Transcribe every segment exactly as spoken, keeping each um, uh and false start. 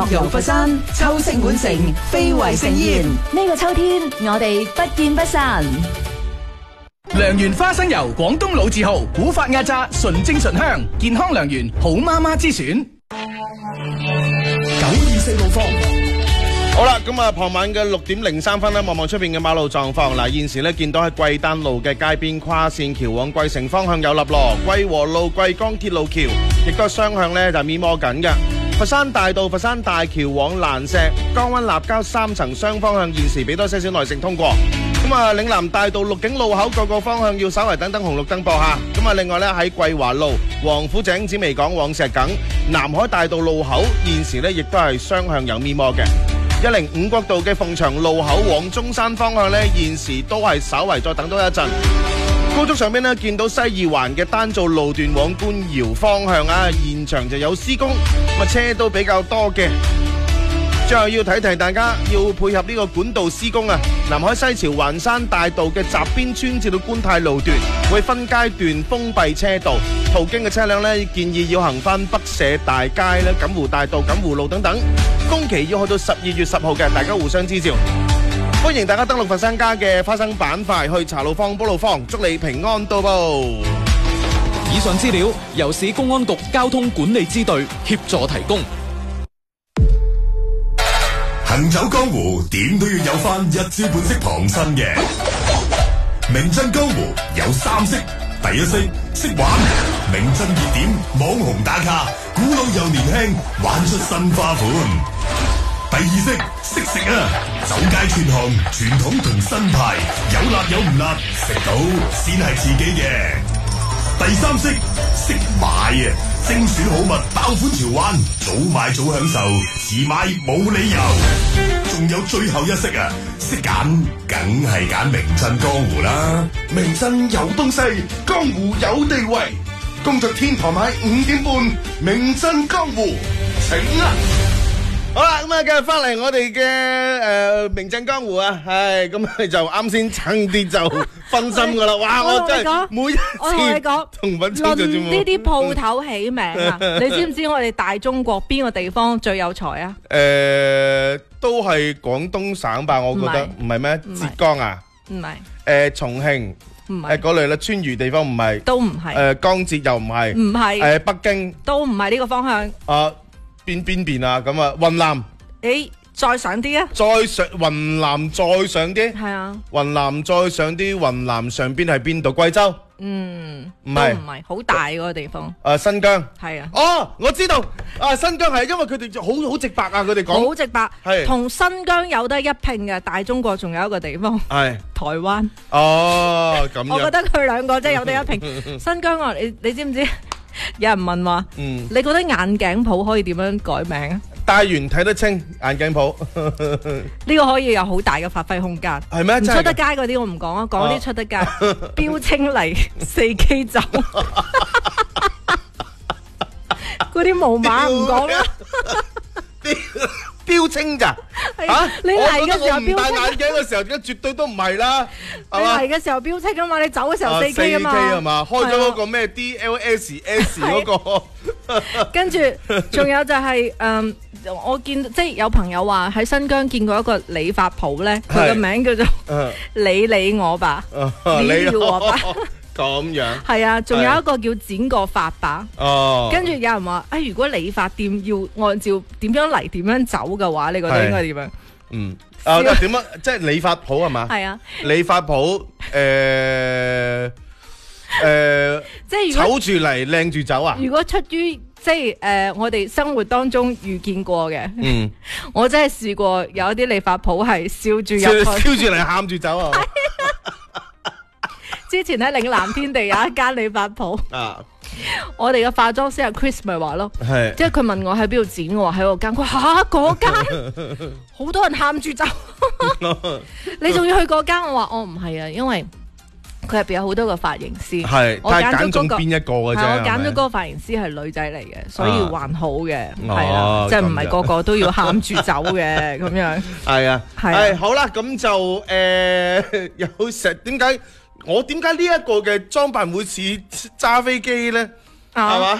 樂遊佛山，秋色滿城，非為盛宴。 呢個秋天，我哋不見不散。 良緣花生油，廣東老字號，古法壓榨，純正醇香，健康良緣，好媽媽之選。九二四路況。 好啦，咁啊，傍晚嘅六點零三分咧，望望出邊嘅馬路狀況。嗱，現時咧見到喺桂丹路嘅街邊跨線橋往桂城方向有立羅，桂和路桂江鐵路橋亦都係雙向咧就咪摩緊嘅。佛山大道佛山大橋往蘭石、江灣立交三層雙方向現時俾多些少耐性通過。咁啊，嶺南大道陸景路口各個方向要稍為等等紅綠燈播下。咁啊，另外咧喺桂華路、王府井紫微港往石梗、南海大道路口現時咧亦都係雙向有咪摩嘅。一零五國道嘅鳳翔路口往中山方向呢，現時都係稍為再等多一陣。高速上邊呢，見到西二環嘅單造路段往官窯方向啊，現場就有施工，咁啊車都比較多嘅。最後要提提大家，要配合呢個管道施工啊！南海西樵環山大道嘅閘邊村至到觀泰路段會分階段封閉車道，途經嘅車輛呢，建議要行翻北社大街啦、錦湖大道、錦湖路等等。工期要去到十二月十號嘅，大家互相支照。歡迎大家登錄佛山家嘅花生板塊去茶路坊、煲路坊，祝你平安到埗。 以上資料由市公安局交通管理支隊協助提供。 行走江湖，點都要有翻一招半式傍身嘅。名震江湖有三式，第一式識玩，名震熱點，網紅打卡，古老又年輕，玩出新花款。第二式識食啊，走街串巷，傳統同新派，有辣有唔辣，食到先係自己嘅。第三式識買啊，精選好物，爆款潮玩，早買早享受，遲買冇理由。仲有最後一式啊，識揀，梗係揀名震江湖啦。名震有東西，江湖有地位。工作天台買五點半，名震江湖，請啊！ 好啦，咁啊，繼續翻嚟我哋嘅誒名震江湖啊，係咁啊，就啱先差啲就分心噶啦，哇！我真係每一我同你講， 次同品超做節目， 論呢啲鋪頭起名啊，你知唔知我哋大中國邊個地方最有才啊？ 誒，都係廣東省吧？我覺得唔係咩？浙江啊？ 唔係。 誒，重慶。 唔係。 誒，嗰類啦，川渝地方唔係。 都唔係。 誒，江浙又唔係。 唔係。 誒，北京。 都唔係呢個方向。 啊。邊邊邊啊，咁啊，雲南， 誒，再上啲啊， 再上雲南再上啲， 係啊， 雲南再上啲，雲南上邊係邊度？貴州？ 嗯， 唔係， 唔係，好大嗰個地方。 誒，新疆。係啊。 哦，我知道，啊，新疆係因為佢哋好好直白啊，佢哋講。 好直白。係。同新疆有得一拼嘅大中國，仲有一個地方。係。台灣。 哦，咁樣。 我覺得佢兩個真係有得一拼。新疆啊，你你知唔知？有人問話，嗯，你覺得眼鏡鋪可以點樣改名啊？ 戴完睇得清眼鏡鋪， 呢個可以有好大嘅發揮空間。 係咩？ 唔出得街嗰啲我唔講啊，講啲出得街。標清嚟四 K 酒，嗰啲無碼唔講啦。 標清咋？ 吓，你嚟嘅時候標清， 戴眼鏡嘅時候，而家絕對都唔係啦。 你嚟嘅時候標清啊嘛，你走嘅時候四 K 啊嘛。 四 K 係嘛？開咗嗰個咩 D L S S 嗰個。 跟住仲有就係誒，我見即係有朋友話喺新疆見過一個理髮鋪咧，佢個名叫做理理我吧，理了我吧。 咁樣係啊，仲有一個叫剪個髮吧。 哦， 跟住有人話，誒，如果理髮店要按照點樣嚟點樣走嘅話，你覺得應該點樣？ 嗯，啊，點樣？即係理髮鋪係嘛？ 係啊， 理髮鋪，誒誒， 即係醜住嚟靚住走啊？ 如果出於即係誒，我哋生活當中遇見過嘅，嗯，我真係試過有一啲理髮鋪係笑住入去， 笑住嚟喊住走啊！ 之前喺嶺南天地有一間理髮鋪，啊，我哋嘅化妝師阿 Chris 咪話咯，係，即係佢問我喺邊度剪，我話喺嗰間，佢話吓嗰間，好多人喊住走，你仲要去嗰間？我話我唔係啊，因為佢入邊有好多個髮型師， 係，我揀咗嗰個邊一個嘅啫， 我揀咗嗰個髮型師係女仔嚟嘅，所以還好嘅，係啊，即係唔係個個都要喊住走嘅咁樣，係啊， 係好啦，咁就誒有食點解？我點解呢一個嘅裝扮會似揸飛機咧？係嘛？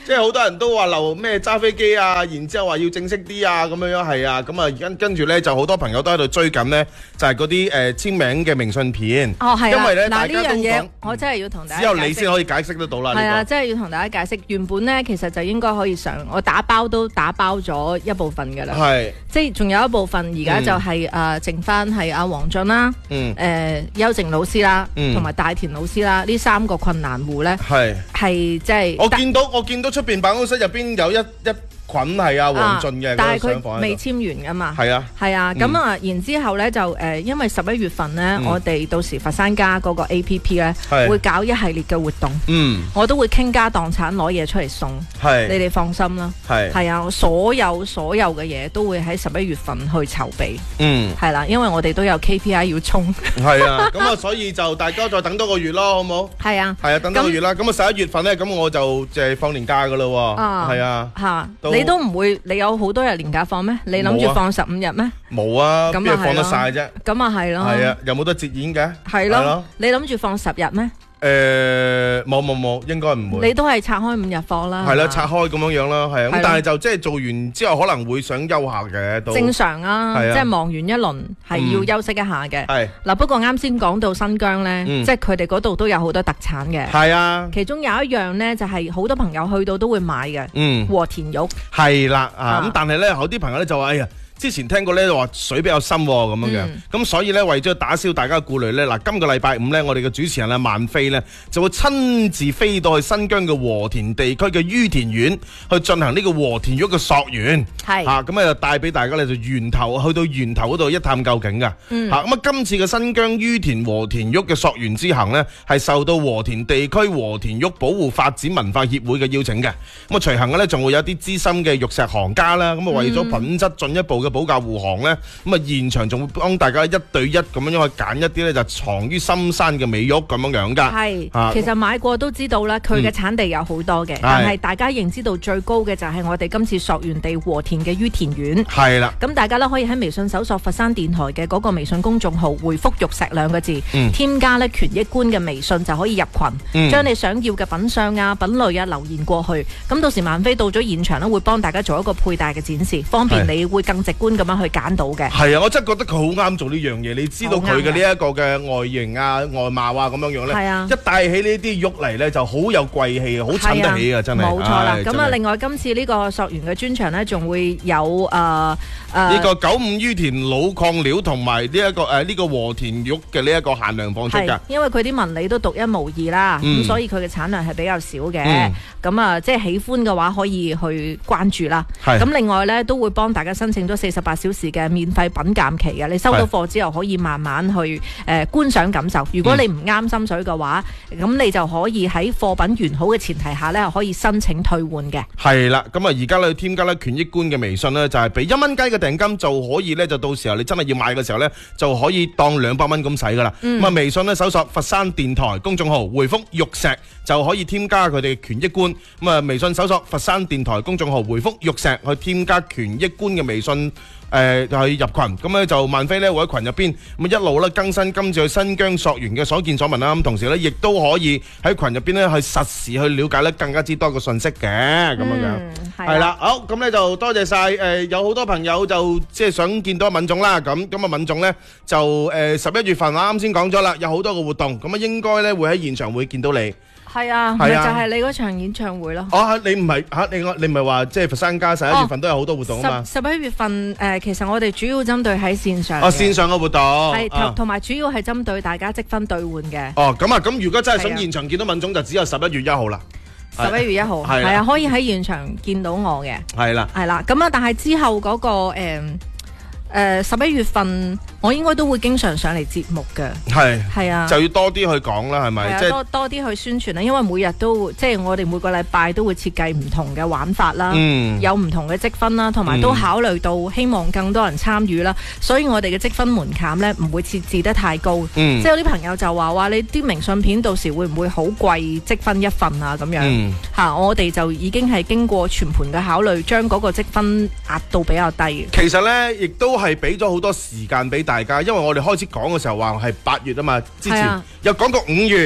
即係好多人都話留咩揸飛機啊，然之後話要正式啲啊，咁樣樣係啊，咁啊跟跟住咧就好多朋友都喺度追緊呢，就係嗰啲誒簽名嘅明信片。 哦，係因為咧嗱呢樣嘢講我真係要同大家只有你先可以解釋得到啦。 係啊，真係要同大家解釋。原本咧其實就應該可以上，我打包都打包咗一部分㗎啦。 係， 即係仲有一部分而家就係誒剩翻係阿黃俊啦，誒邱靜老師啦，同埋大田老師啦，呢三個困難戶咧係係即係我見到我見到出邊辦公室入邊有一一捆係阿黃俊嘅， 但係佢未簽完噶嘛。係啊，係啊，咁啊，然之後咧就誒，因為十一月份咧，我哋到時佛山家嗰個 A P P 咧會搞一系列嘅活動，嗯，我都會傾家蕩產攞嘢出嚟送，係，你哋放心啦，係，係啊，所有所有嘅嘢都會喺十一月份去籌備，嗯，係啦，因為我哋都有 K P I 要衝， 係啊，咁啊，所以就大家再等多個月咯，好唔好？係啊，係啊，等多個月啦，咁啊十一月份咧，咁我就就係放年假噶啦，係啊，吓。 你都唔會，你有好多日年假放咩？你諗住放十五日咩？ 冇啊，邊度放得晒啫？ 咁啊係咯。 係啊，有冇得節演嘅？係咯。 你諗住放十日咩？ 誒，冇冇冇，應該唔會。 你都係拆開五日放啦。 係啦，拆開咁樣樣啦，係啊。咁但係就即係做完之後，可能會想休下嘅都。 正常啊，即係忙完一輪係要休息一下嘅。係。嗱，不過啱先講到新疆咧，即係佢哋嗰度都有好多特產嘅。係啊。其中有一樣咧，就係好多朋友去到都會買嘅。嗯。和田玉。係啦，啊咁，但係咧有啲朋友咧就話，哎呀。之前聽過咧話水比較深咁樣嘅，咁、嗯、所以咧為咗打消大家嘅顧慮咧，嗱今個禮拜五咧，我哋嘅主持人啊萬飛咧就會親自飛到去新疆嘅和田地區嘅于田縣去進行呢個和田玉嘅溯源，係啊咁啊就帶俾大家咧就源頭去到源頭嗰度一探究竟噶，嗯、啊咁啊今次嘅新疆于田和田玉嘅溯源之行咧係受到和田地區和田玉保護發展文化協會嘅邀請嘅，咁啊隨行嘅咧仲會有啲資深嘅玉石行家啦，咁啊為咗品質進一步嘅保駕護航咧，咁啊現場仲會幫大家一對一咁樣樣去揀一啲咧就藏於深山嘅美玉咁樣樣噶。係，啊、其實買過都知道啦，佢嘅產地有好多嘅，嗯、但係大家認知度最高嘅就係我哋今次溯源地和田嘅于田縣。係啦，咁大家咧可以喺微信搜索佛山電台嘅嗰個微信公眾號，回覆玉石兩個字，嗯、添加咧權益官嘅微信就可以入群，將、嗯、你想要嘅品相啊、品類啊留言過去。咁到時萬飛到咗現場咧，會幫大家做一個佩戴嘅展示，方便你會更直觀咁樣去揀到嘅。係啊，我真係覺得佢好啱做呢樣嘢。你知道佢嘅呢一個嘅外形啊、外貌啊咁樣樣咧，啊、一戴起呢啲玉嚟咧，就好有貴氣，好襯得起啊！真係。冇錯啦。咁啊，另外今次呢個溯源嘅專場咧，仲會有誒誒呢個九五于田老礦料同埋呢一個誒呢個和田玉嘅呢一個限量放出㗎。因為佢啲紋理都獨一無二啦，咁、嗯、所以佢嘅產量係比較少嘅。咁、嗯、啊，即係喜歡嘅話，可以去關注啦。咁另外咧，都會幫大家申請咗四十八小時嘅免費品鑑期嘅，你收到貨之後可以慢慢去誒、呃、觀賞感受。如果你唔啱心水嘅話，咁、嗯、你就可以喺貨品完好嘅前提下咧，可以申請退換嘅。係啦，咁啊而家咧添加咧權益官嘅微信咧，就係俾一蚊雞嘅訂金就可以咧，就到時候你真係要買嘅時候咧，就可以當兩百蚊咁使噶啦。咁啊、嗯、微信咧搜索佛山電台公眾號，回覆玉石就可以添加佢哋嘅權益官。咁啊微信搜索佛山電台公眾號，回覆玉石去添加權益官嘅微信。誒、呃、就係入群，咁咧就萬飛咧會喺群入邊咁一路咧更新今次去新疆溯源嘅所見所聞啦。咁同時咧亦都可以喺群入邊咧去實時去了解咧更加之多嘅信息嘅咁樣樣。係啦，好咁咧就多謝晒誒、呃，有好多朋友就即係想見到敏總啦。咁咁啊敏總咧就誒十一月份啊啱先講咗啦，有好多個活動，咁啊應該咧會喺現場會見到你。係啊，咪就係你嗰場演唱會咯。哦，你唔係嚇你你唔係話即係佛山家十一月份都有好多活動啊嘛。十十一月份誒，其實我哋主要針對喺線上。哦，線上嘅活動。係同同埋主要係針對大家積分兌換嘅。哦，咁啊，咁如果真係想現場見到敏總，就只有十一月一號啦。十一月一號係啊，可以喺現場見到我嘅。係啦，係啦，咁啊，但係之後嗰個誒。誒十一月份我應該都會經常上嚟節目嘅，係係啊，就要多啲去講啦，係咪？即係多多啲去宣傳啦，因為每日都即係我哋每個禮拜都會設計唔同嘅玩法啦，嗯、有唔同嘅積分啦，同埋都考慮到希望更多人參與啦，所以我哋嘅積分門檻咧唔會設置得太高，嗯、即係有啲朋友就話話你啲明信片到時會唔會好貴積分一份啊咁樣嚇、嗯啊？我哋就已經係經過全盤嘅考慮，將嗰個積分壓到比較低。其實咧，亦都係俾咗好多時間俾大家，因為我哋開始講嘅時候話係八月啊嘛，之前有講過五月。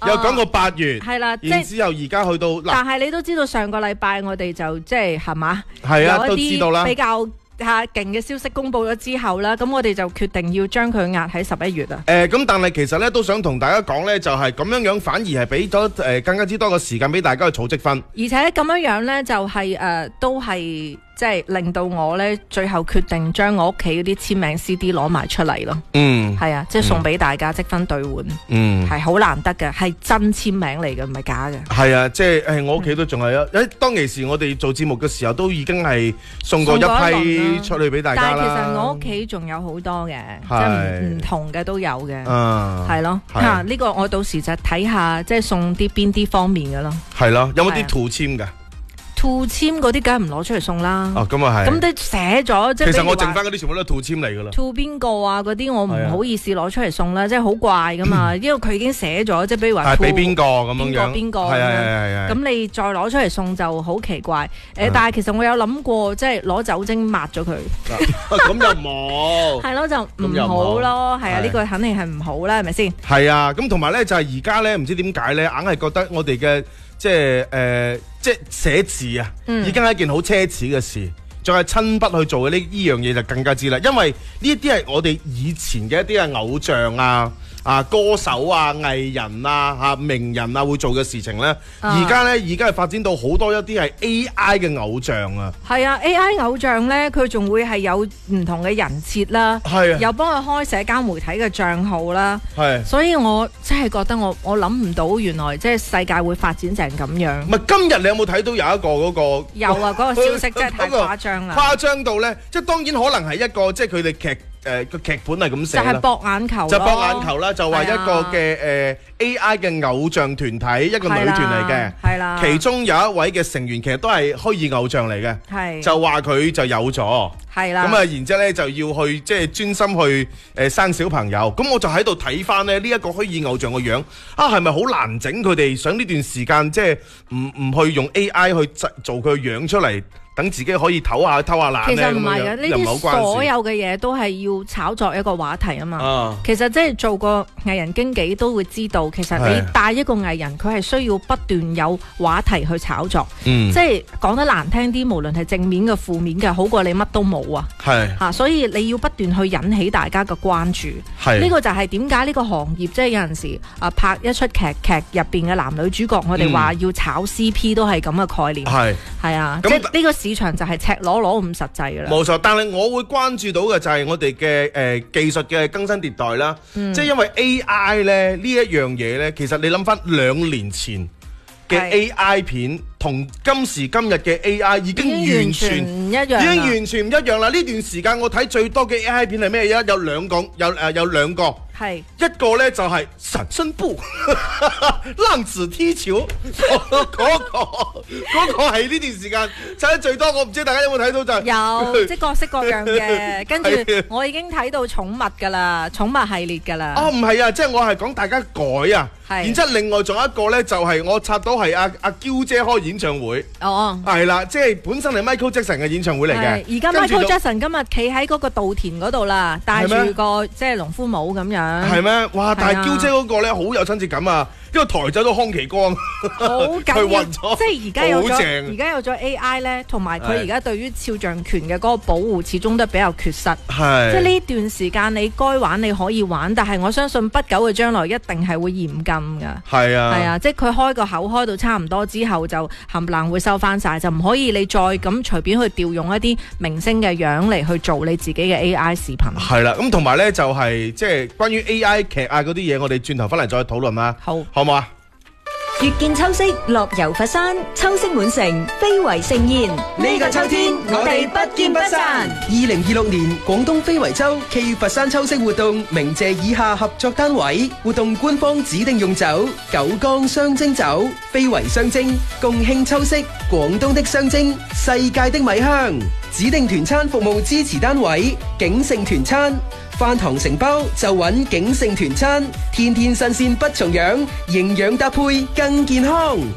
又講過八月， 係啦， 然之後而家去到， 但係你都知道上個禮拜我哋就即係係嘛， 係啊， 有一啲比較嚇勁嘅消息公佈咗之後啦，咁我哋就決定要將佢壓喺十一月啊。 誒，咁但係其實咧都想同大家講咧，就係咁樣樣，反而係俾咗誒更加之多嘅時間俾大家去儲積分， 而且咁樣樣咧就係誒都係。即係令到我咧，最後決定將我屋企嗰啲簽名 C D 攞埋出嚟咯。嗯，係啊，即係送俾大家積分兌換。嗯，係好難得嘅，係真簽名嚟嘅，唔係假嘅。係啊，即係誒，我屋企都仲係啊。誒，當其時我哋做節目嘅時候，都已經係送過一批出去俾大家啦。 但係其實我屋企仲有好多嘅，即係唔同嘅都有嘅。嗯，係咯。嚇，呢個我到時就睇下，即係送啲邊啲方面嘅咯。 係咯，有冇啲圖簽㗎？ 兔簽嗰啲梗係唔攞出嚟送啦。 哦，咁啊係。 咁都寫咗，即係其實我剩翻嗰啲全部都係兔簽嚟噶啦。 兔邊個啊？嗰啲我唔好意思攞出嚟送啦，即係好怪噶嘛。因為佢已經寫咗，即係比如話。係俾邊個咁樣樣？邊個邊個？係係係係。咁你再攞出嚟送就好奇怪。誒，但係其實我有諗過，即係攞酒精抹咗佢。 咁又冇。係咯，就唔好咯。係啊，呢個肯定係唔好啦，係咪先？ 係啊，咁同埋咧就係而家咧，唔知點解咧，硬係覺得我哋嘅。即係誒、呃，即係寫字啊，嗯、已經係一件好奢侈嘅事，仲係親筆去做嘅呢呢樣嘢就更加之啦。因為呢一啲係我哋以前嘅一啲嘅偶像啊、啊歌手啊、藝人啊、啊名人啊會做嘅事情咧，而家咧而家係發展到好多一啲係 A I 嘅偶像啊。 係啊 ，A I 偶像咧，佢仲會係有唔同嘅人設啦，係啊，又幫佢開社交媒體嘅賬號啦，係。所以我真係覺得我我諗唔到，原來即係世界會發展成咁樣。 唔係今日你有冇睇到有一個嗰個？ 有啊，嗰個消息真係太誇張啦！ 誇張到咧，即係當然可能係一個即係佢哋劇。誒個劇本係咁寫啦， 就係博眼球， 就博眼球啦，就話一個嘅誒 A I 嘅偶像團體，一個女團嚟嘅，係啦，其中有一位嘅成員其實都係虛擬偶像嚟嘅，係就話佢就有咗，係啦，咁啊然之後咧就要去即係專心去誒生小朋友，咁我就喺度睇翻咧呢一個虛擬偶像個樣啊，係咪好難整？佢哋想呢段時間即係唔唔去用 A I 去做佢個樣出嚟。等自己可以唞下偷下懶咧， 其實唔係嘅，呢啲所有嘅嘢都係要炒作一個話題啊嘛。啊其實即係做個藝人經紀都會知道，其實你帶一個藝人，佢係需要不斷有話題去炒作。嗯、即係講得難聽啲，無論係正面嘅、負面嘅，好過你乜都冇啊。係嚇、啊，所以你要不斷去引起大家嘅關注。係呢個就係點解呢個行業即係有陣時啊拍一出劇劇入邊嘅男女主角，我哋話要炒 C P 都係咁嘅概念。係係啊，即係呢個。市場就係赤裸裸咁實際噶啦， 冇錯。但係我會關注到嘅就係我哋嘅誒技術嘅更新迭代啦，嗯、即係因為 A I 咧呢一樣嘢咧，其實你諗翻兩年前嘅 A I 片同今時今日嘅 A I 已經完全唔一樣，已經完全唔一樣啦。呢段時間我睇最多嘅 A I 片係咩嘢？有兩個，有誒有兩個。係一個咧就係神身步浪子踢球，嗰個嗰個係呢段時間睇得最多。我唔知大家有冇睇到就有即係各式各樣嘅，跟住我已經睇到寵物噶啦，寵物系列噶啦。 哦唔係啊，即係我係講大家改啊。然之後另外仲有一個咧就係我插到係阿阿嬌姐開演唱會。哦，係啦，即係本身係 Michael Jackson 嘅演唱會嚟嘅。 而家 Michael Jackson 今日企喺嗰個稻田嗰度啦，戴住個即係農夫帽咁樣。 係咩？哇！但係嬌姐嗰個咧好有親切感啊，因為台走到康琪光， 好緊要。即係而家有咗，而家有咗 A I 咧，同埋佢而家對於肖像權嘅嗰個保護，始終都比較缺失。係即係呢段時間你該玩你可以玩，但係我相信不久嘅將來一定係會嚴禁㗎。係啊，係啊，即係佢開個口開到差唔多之後，就冚唪唥會收翻晒，就唔可以你再咁隨便去調用一啲明星嘅樣嚟去做你自己嘅 A I 視頻。 係啦，咁同埋咧就係即係關於 A I 劇啊嗰啲嘢，我哋轉頭翻嚟再討論啦。好，好唔好啊？ 月見秋色，樂遊佛山，秋色滿城，非遺盛宴。 呢個秋天，我哋不見不散。二零二六年廣東非遺周暨佛山秋色活動，鳴謝以下合作單位。活動官方指定用酒：九江雙蒸酒，非遺雙蒸，共慶秋色，廣東的雙蒸，世界的米香。指定團餐服務支持單位：景盛團餐。飯堂承包就揾景盛團餐，天天新鮮不重樣，營養搭配更健康。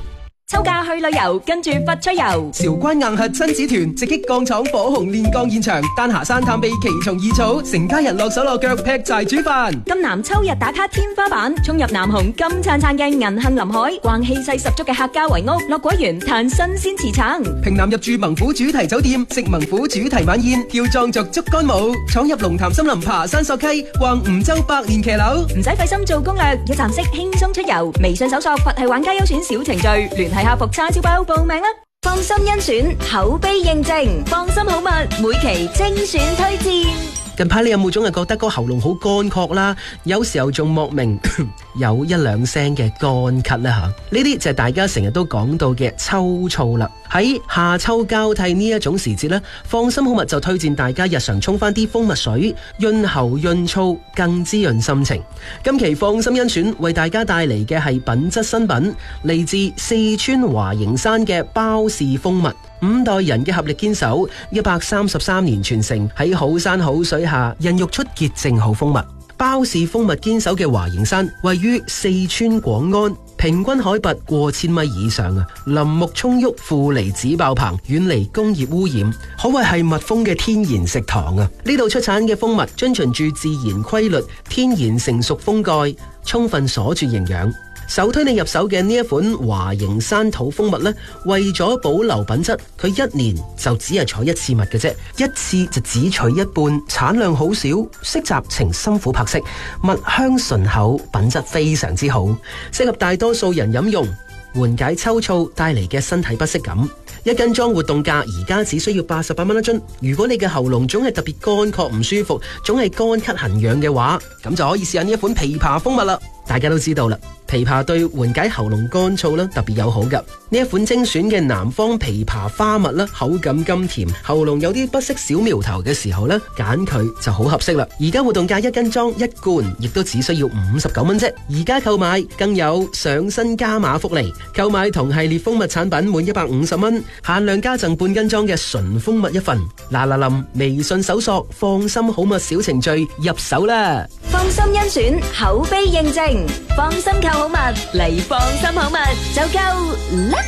抽價去旅遊，跟住佛出遊。 韶關硬核親子團直擊鋼廠火紅煉鋼現場，丹霞山探秘奇蟲異草，成家人落手落腳劈柴煮飯。 金南秋日打卡天花板，衝入南紅金燦燦嘅銀杏林海，逛氣勢十足嘅客家圍屋，落果園嘆新鮮茨橙。 平南入住猛虎主題酒店，食猛虎主題晚宴，跳壯族竹竿舞，闖入龍潭森林爬山索溪，逛梧州百年騎樓。 唔使費心做攻略，一站式輕鬆出遊。微信搜索佛系玩家優選小程序，聯繫客服叉燒包報名啦！放心甄選，口碑認證，放心好物，每期精選推薦。 近排你有冇總係覺得個喉嚨好乾涸啦？有時候仲莫名有一兩聲嘅乾咳呢？吓，呢啲就係大家成日都講到嘅秋燥啦。喺夏秋交替呢一種時節呢，放心好物就推薦大家日常沖翻啲蜂蜜水，潤喉潤燥，更滋潤心情。今期放心甄選為大家帶嚟嘅係品質新品，嚟自四川華營山嘅包氏蜂蜜。五代人嘅合力堅守，一百三十三年傳承，喺好山好水下孕育出潔淨好蜂蜜。包氏蜂蜜堅守嘅華營山位於四川廣安，平均海拔過千米以上啊，林木蔥鬱，負離子爆棚，遠離工業污染，可謂係蜜蜂嘅天然食堂啊！呢度出產嘅蜂蜜遵循住自然規律，天然成熟蜂蓋，充分鎖住營養。首推你入手嘅呢一款華營山土蜂蜜呢，為咗保留品質，佢一年就只係採一次蜜嘅啫，一次就只取一半，產量好少，色澤呈深琥珀色，蜜香醇厚，品質非常之好，適合大多數人飲用，緩解秋燥帶嚟嘅身體不適感。一斤裝活動價而家只需要八十八蚊一樽。如果你嘅喉嚨總係特別乾涸唔舒服，總係乾咳痕癢嘅話，咁就可以試下呢一款枇杷蜂蜜啦。大家都知道啦，枇杷對緩解喉嚨乾燥咧特別友好噶。呢一款精選嘅南方枇杷花蜜咧，口感甘甜，喉嚨有啲不適小苗頭嘅時候咧，揀佢就好合適啦。而家活動價一斤裝一罐，亦都只需要五十九蚊啫。而家購買更有上新加碼福利，購買同系列蜂蜜產品滿一百五十蚊，限量加贈半斤裝嘅純蜂蜜一份。嗱嗱臨，微信搜索放心好蜜小程序入手啦。 放心甄選，口碑認證，放心購好物嚟，放心好物就夠啦！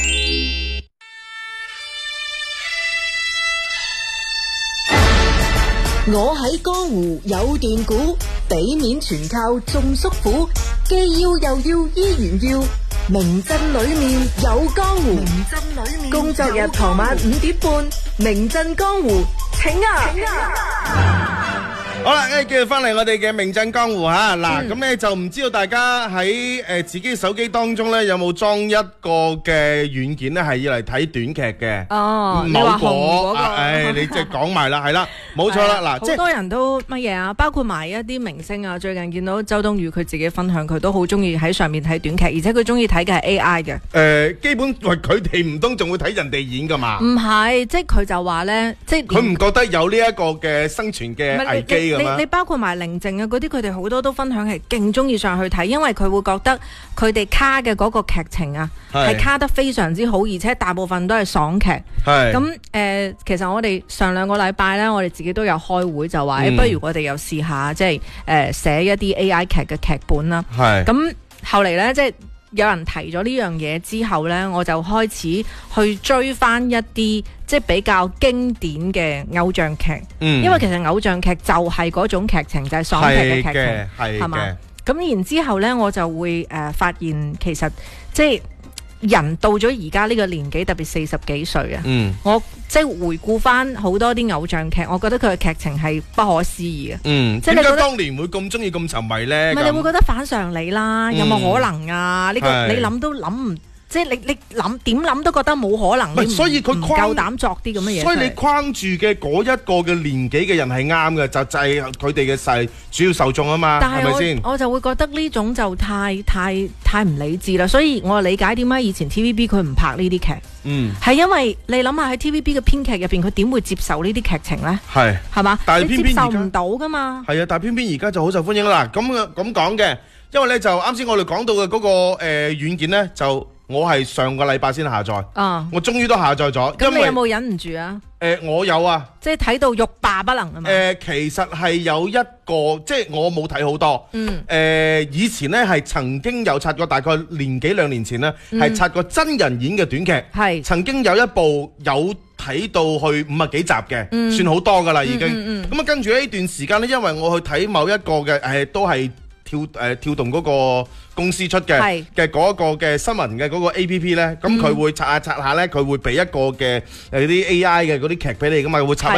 我喺江湖有段古，俾面全靠眾叔父，既要又要依然要，名鎮裏面有江湖。名鎮裏面工作日傍晚五點半，名鎮江湖請啊！請啊！ 好啦，誒，繼續翻嚟我哋嘅名鎮江湖吓，嗱，咁咧就唔知道大家喺誒自己手機當中咧有冇裝一個嘅軟件咧係要嚟睇短劇嘅？ 哦， 某果，誒，你即係講埋啦，係啦，冇錯啦，嗱，即係好多人都乜嘢啊？包括埋一啲明星啊，最近見到周冬雨佢自己分享，佢都好中意喺上面睇短劇，而且佢中意睇嘅係 A I 嘅。 誒，基本喂佢哋唔通仲會睇人哋演噶嘛？ 唔係，即係佢就話咧，即係佢唔覺得有呢一個嘅生存嘅危機。 你你包括埋寧靜啊嗰啲，佢哋好多都分享係勁中意上去睇，因為佢會覺得佢哋卡嘅嗰個劇情啊係卡得非常之好，而且大部分都係爽劇。係咁誒，其實我哋上兩個禮拜咧，我哋自己都有開會，就話誒、嗯，不如我哋又試下即係誒寫一啲 A I 劇嘅劇本啦。係咁後嚟咧，即係有人提咗呢樣嘢之後咧，我就開始去追翻一啲即係比較經典嘅偶像劇，嗯，因為其實偶像劇就係嗰種劇情，就係、是、爽劇嘅劇情，係嘛？咁然之後咧，我就會誒、呃、發現其實即係人到咗而家呢個年紀，特別四十幾歲啊，嗯，我即係回顧翻好多啲偶像劇，我覺得佢嘅劇情係不可思議嘅，嗯，即係點解當年會咁中意咁沉迷咧？唔係你會覺得反常理啦，有冇可能啊？呢、嗯這個你諗都諗唔。即係你你諗點諗都覺得冇可能，唔所以佢夠膽作啲咁嘅嘢。 所以你框住嘅嗰一個嘅年紀嘅人係啱嘅，就就係佢哋嘅勢主要受眾啊嘛，係咪先？ 我就會覺得呢種就太太太唔理智啦，所以我理解點解以前 T V B 佢唔拍呢啲劇，嗯，係因為你諗下喺 T V B 嘅編劇入邊，佢點會接受呢啲劇情咧？係係嘛？但係偏偏接受唔到噶嘛？ 係啊，但係偏偏而家就好受歡迎啦。咁咁講嘅，因為咧就啱先我哋講到嘅嗰個誒軟件咧就。 我係上個禮拜先下載， 啊， 我終於都下載咗。 咁你有冇忍唔住啊？ 誒，我有啊， 即係睇到欲罷不能啊嘛。 誒，其實係有一個，即係我冇睇好多。 嗯。 誒，以前呢係曾經有刷過，大概年幾兩年前呢係刷過真人演嘅短劇。係。曾經有一部有睇到去五十幾集嘅，算好多噶啦已經。咁啊，跟住呢段時間呢，因為我去睇某一個嘅誒，都係跳誒跳動嗰個公司出嘅嘅嗰個嘅新聞嘅嗰個 A P P 咧，咁佢會刷下刷下咧，佢會俾一個嘅誒啲 A I 嘅嗰啲劇俾你噶嘛，會插